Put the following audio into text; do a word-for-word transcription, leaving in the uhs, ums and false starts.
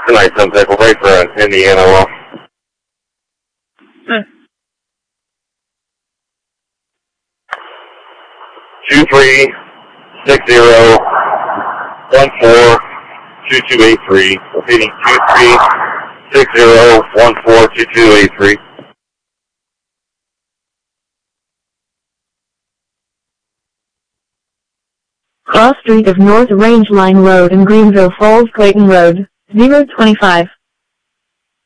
Tonight, some type of break for Indiana. Well, Hmm. two three six zero one four two two eight three. Repeating two three six zero one four two two eight three. Cross Street of North Range Line Road and Greenville Falls Clayton Road, zero twenty-five.